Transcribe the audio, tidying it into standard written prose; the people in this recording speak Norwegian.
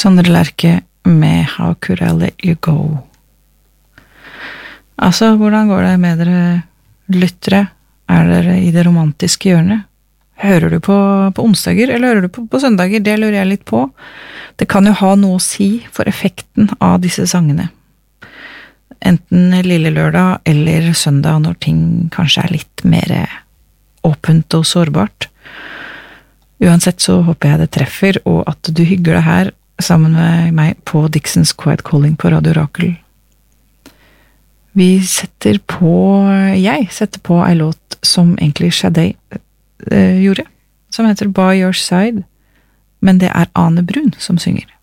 Sondre Lerche med How Could I Let You Go. Altså, hvordan går det med dere lyttere? Er dere i det romantiske hjørnet? Hører du på onsdager, eller hører du på søndager? Det lurer jeg litt på. Det kan jo ha noe å si for effekten av disse sangene. Enten lille lørdag eller søndag, når ting kanskje er litt mer åpent og sårbart. Uansett så håper jeg det treffer, og at du hygger deg her sammen med meg på Dixons Quiet Calling på Radio Rakel. Jeg setter på en låt som egentlig Sade gjorde, som heter By Your Side, men det er Ane Brun som synger.